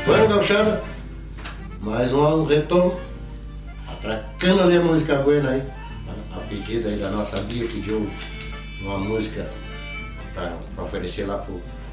Bueno, gauchada, mais um retorno, atracando ali a música buena aí, a pedido aí da nossa Bia, pediu uma música para oferecer lá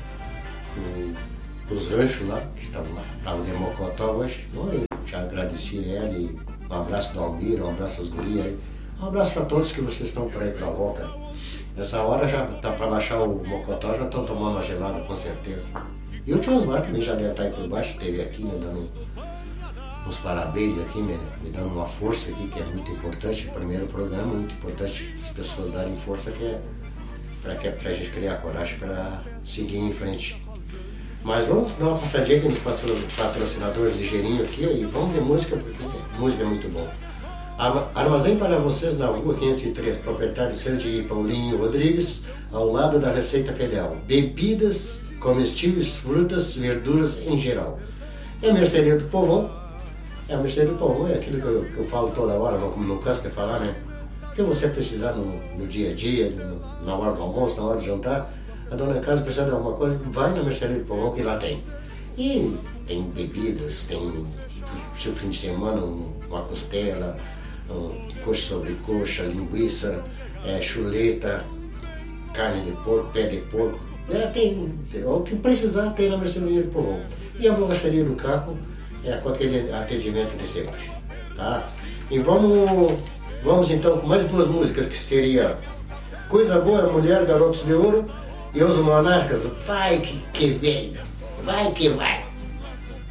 pros ranchos lá, que estavam de Mocotó hoje. Então, eu já agradeci ela e um abraço do Almir, um abraço às gurias aí, um abraço para todos que vocês estão por aí pela volta. Nessa hora já tá para baixar o Mocotó, já estão tomando uma gelada com certeza. E o Tio Osmar também já deve estar aí por baixo, esteve aqui, né, dando uns parabéns aqui, me dando uma força aqui, que é muito importante. O primeiro programa, muito importante as pessoas darem força, que é pra gente criar coragem para seguir em frente. Mas vamos dar uma passadinha aqui nos patrocinadores ligeirinho aqui e vamos ver música, porque música é muito bom. Armazém para vocês na rua 503, proprietário de Paulinho Rodrigues, ao lado da Receita Federal. Bebidas, comestíveis, frutas, verduras em geral. É a Mercearia do Povão. É a Mercearia do Povão, é aquilo que eu falo toda hora, não canso de falar, né? O que você precisar no dia a dia, na hora do almoço, na hora de jantar, a dona de casa precisa de alguma coisa, vai na Mercearia do Povão que lá tem. E tem bebidas, tem pro seu fim de semana uma costela, coxa sobre coxa, linguiça, chuleta, carne de porco, pé de porco. Tem o que precisar tem na Mercearia do Povão. E a borracharia do Caco com aquele atendimento de sempre. Tá? E vamos então com mais duas músicas, que seria Coisa Boa, Mulher, Garotos de Ouro, e Os Monarcas, vai que vem, vai que vai.